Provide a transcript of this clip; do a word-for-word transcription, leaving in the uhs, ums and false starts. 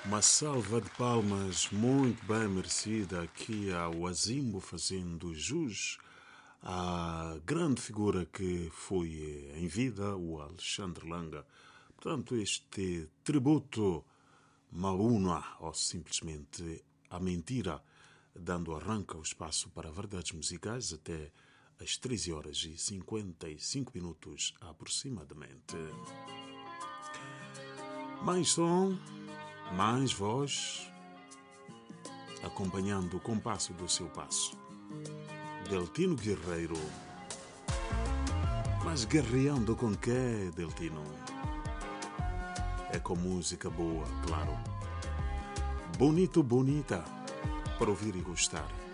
Uma salva de palmas muito bem merecida aqui ao Azimbo, fazendo jus à grande figura que foi em vida o Alexandre Langa. Portanto, este tributo mauna, ou simplesmente a mentira, dando arranque ao espaço para verdades musicais até às treze horas e cinquenta e cinco minutos aproximadamente. Mais som, mais voz, acompanhando o compasso do seu passo. Deltino Guerreiro. Mas guerreando com quê, Deltino? É com música boa, claro. Bonito, bonita, para ouvir e gostar.